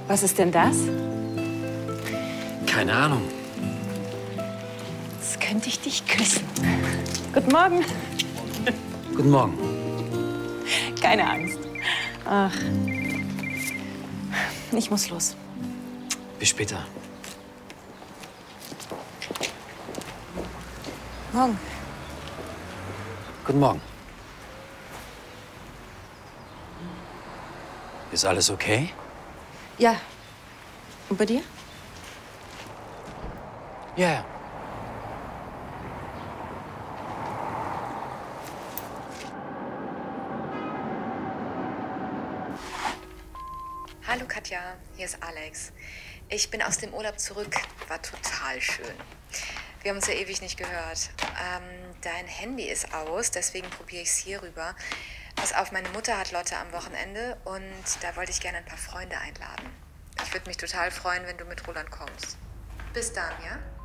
Was ist denn das? Keine Ahnung. Jetzt könnte ich dich küssen. Guten Morgen. Guten Morgen. Keine Angst. Ach, ich muss los. Bis später. Morgen. Guten Morgen. Ist alles okay? Ja. Und bei dir? Ja, ja. Hallo Katja, hier ist Alex. Ich bin aus dem Urlaub zurück. War total schön. Wir haben uns ja ewig nicht gehört. Dein Handy ist aus, deswegen probiere ich es hier rüber. Pass auf, meine Mutter hat Lotte am Wochenende und da wollte ich gerne ein paar Freunde einladen. Ich würde mich total freuen, wenn du mit Roland kommst. Bis dann, ja?